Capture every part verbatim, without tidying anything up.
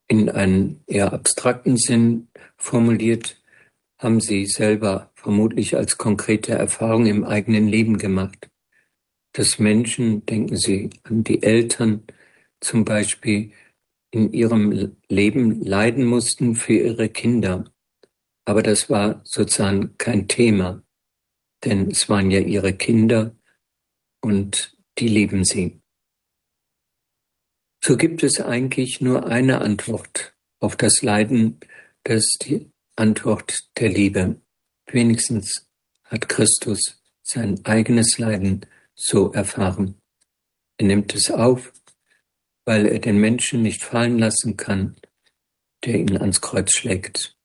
in einen eher abstrakten Sinn formuliert, haben sie selber vermutlich als konkrete Erfahrung im eigenen Leben gemacht. Dass Menschen, denken Sie an die Eltern zum Beispiel, in ihrem Leben leiden mussten für ihre Kinder. Aber das war sozusagen kein Thema, denn es waren ja ihre Kinder und die lieben sie. So gibt es eigentlich nur eine Antwort auf das Leiden, das ist die Antwort der Liebe. Wenigstens hat Christus sein eigenes Leiden so erfahren. Er nimmt es auf, weil er den Menschen nicht fallen lassen kann, der ihn ans Kreuz schlägt.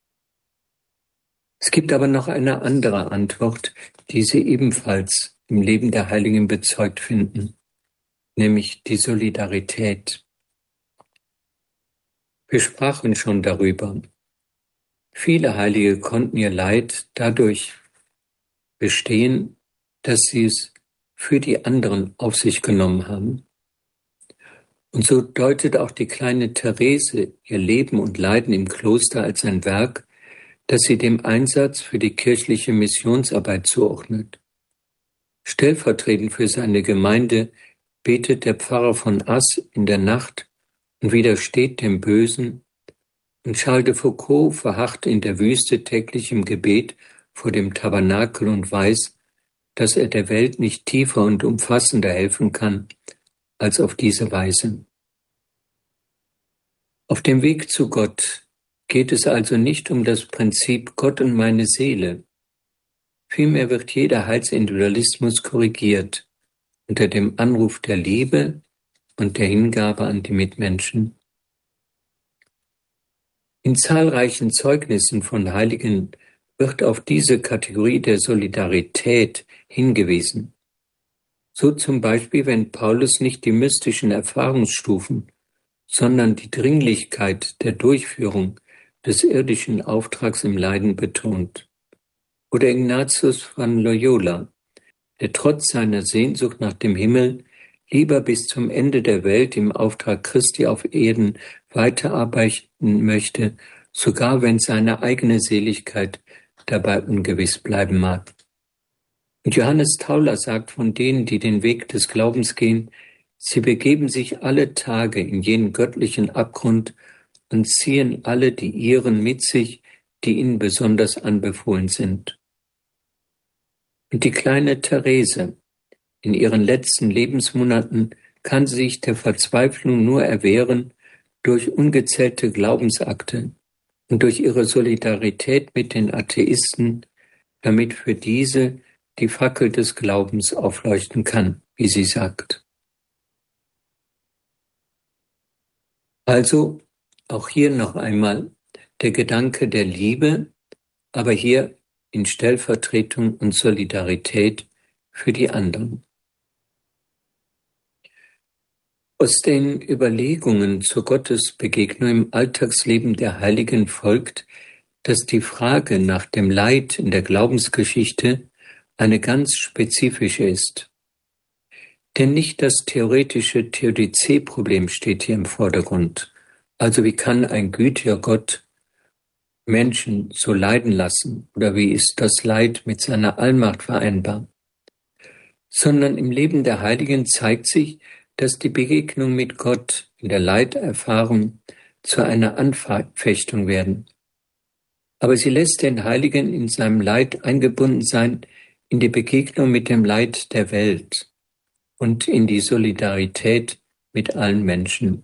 Es gibt aber noch eine andere Antwort, die Sie ebenfalls im Leben der Heiligen bezeugt finden, nämlich die Solidarität. Wir sprachen schon darüber. Viele Heilige konnten ihr Leid dadurch bestehen, dass sie es für die anderen auf sich genommen haben. Und so deutet auch die kleine Therese ihr Leben und Leiden im Kloster als ein Werk, das sie dem Einsatz für die kirchliche Missionsarbeit zuordnet. Stellvertretend für seine Gemeinde betet der Pfarrer von As in der Nacht und widersteht dem Bösen, und Charles de Foucauld verharrt in der Wüste täglich im Gebet vor dem Tabernakel und weiß, dass er der Welt nicht tiefer und umfassender helfen kann als auf diese Weise. Auf dem Weg zu Gott geht es also nicht um das Prinzip Gott und meine Seele. Vielmehr wird jeder Heilsindividualismus korrigiert unter dem Anruf der Liebe und der Hingabe an die Mitmenschen. In zahlreichen Zeugnissen von Heiligen wird auf diese Kategorie der Solidarität hingewiesen. So zum Beispiel, wenn Paulus nicht die mystischen Erfahrungsstufen, sondern die Dringlichkeit der Durchführung des irdischen Auftrags im Leiden betont. Oder Ignatius von Loyola, der trotz seiner Sehnsucht nach dem Himmel lieber bis zum Ende der Welt im Auftrag Christi auf Erden weiterarbeiten möchte, sogar wenn seine eigene Seligkeit dabei ungewiss bleiben mag. Und Johannes Tauler sagt von denen, die den Weg des Glaubens gehen, sie begeben sich alle Tage in jenen göttlichen Abgrund und ziehen alle die ihren mit sich, die ihnen besonders anbefohlen sind. Und die kleine Therese, in ihren letzten Lebensmonaten kann sie sich der Verzweiflung nur erwehren durch ungezählte Glaubensakte und durch ihre Solidarität mit den Atheisten, damit für diese die Fackel des Glaubens aufleuchten kann, wie sie sagt. Also auch hier noch einmal der Gedanke der Liebe, aber hier in Stellvertretung und Solidarität für die anderen. Aus den Überlegungen zur Gottesbegegnung im Alltagsleben der Heiligen folgt, dass die Frage nach dem Leid in der Glaubensgeschichte eine ganz spezifische ist. Denn nicht das theoretische Theodizee-Problem steht hier im Vordergrund. Also wie kann ein gütiger Gott Menschen so leiden lassen oder wie ist das Leid mit seiner Allmacht vereinbar? Sondern im Leben der Heiligen zeigt sich, dass die Begegnung mit Gott in der Leiterfahrung zu einer Anfechtung werden. Aber sie lässt den Heiligen in seinem Leid eingebunden sein in die Begegnung mit dem Leid der Welt und in die Solidarität mit allen Menschen.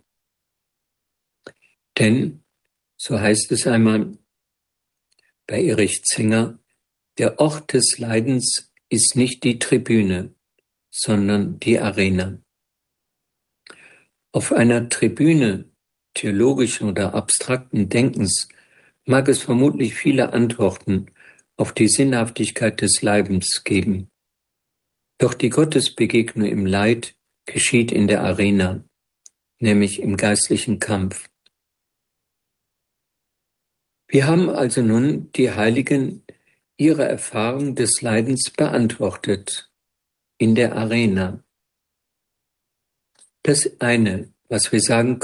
Denn, so heißt es einmal bei Erich Zinger, der Ort des Leidens ist nicht die Tribüne, sondern die Arena. Auf einer Tribüne theologischen oder abstrakten Denkens mag es vermutlich viele Antworten auf die Sinnhaftigkeit des Leibens geben. Doch die Gottesbegegnung im Leid geschieht in der Arena, nämlich im geistlichen Kampf. Wir haben also nun die Heiligen ihre Erfahrung des Leidens beantwortet in der Arena. Das eine, was wir sagen